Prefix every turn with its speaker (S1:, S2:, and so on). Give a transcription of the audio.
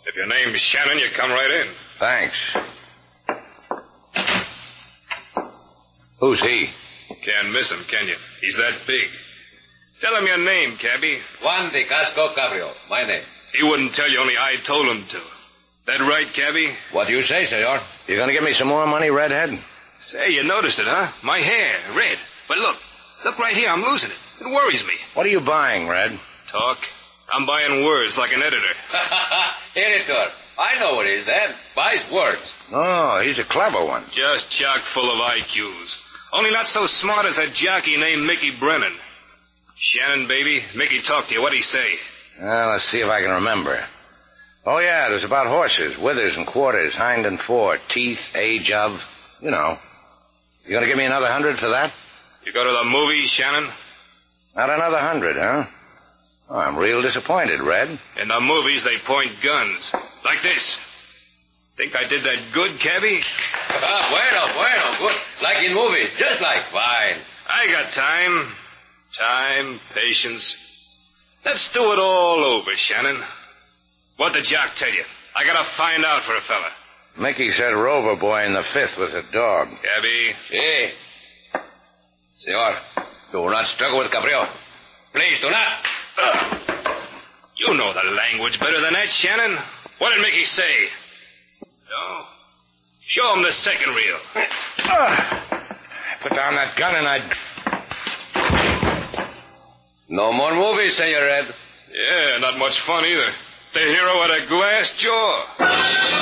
S1: If your name's Shannon, you come right in.
S2: Thanks. Who's he?
S1: Can't miss him, can you? He's that big. Tell him your name, cabby.
S3: Juan de Casco Cabrio, my name.
S1: He wouldn't tell you, only I told him to. That right, cabby?
S3: What do you say, senor?
S2: You gonna give me some more money, redhead?
S1: Say, you noticed it, huh? My hair, red. But look right here, I'm losing it. It worries me.
S2: What are you buying, Red?
S1: Talk. I'm buying words like an editor.
S3: Editor. I know what he's that. Buys words.
S2: Oh, he's a clever one.
S1: Just chock full of IQs. Only not so smart as a jockey named Mickey Brennan. Shannon, baby, Mickey talked to you. What'd he say?
S2: Well, let's see if I can remember. Oh, yeah, it was about horses, withers and quarters, hind and fore, teeth, age of, you know. You gonna give me another 100 for that?
S1: You go to the movies, Shannon?
S2: Not another 100, huh? Oh, I'm real disappointed, Red.
S1: In the movies, they point guns. Like this. Think I did that good, cabby?
S3: Bueno, good. Like in movies, just like. Fine.
S1: I got time. Time, patience. Let's do it all over, Shannon. What'd the jock tell you? I gotta find out for a fella.
S2: Mickey said Rover Boy in the 5th was a dog.
S1: Cabby?
S3: Sí. Senor, do not struggle with Cabrio. Please, do not.
S1: You know the language better than that, Shannon. What did Mickey say? No. Show him the second reel.
S2: Put down that gun and I'd...
S3: No more movies, Senor Red.
S1: Yeah, not much fun either. The hero had a glass jaw.